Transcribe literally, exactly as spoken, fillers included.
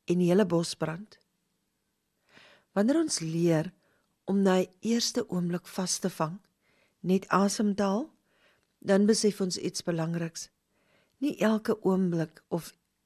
en die hele bos brand. Wanneer ons leer om na die eerste oomblik vas te vang, net asem te haal, dan besef ons iets belangriks. Nie elke oomblik of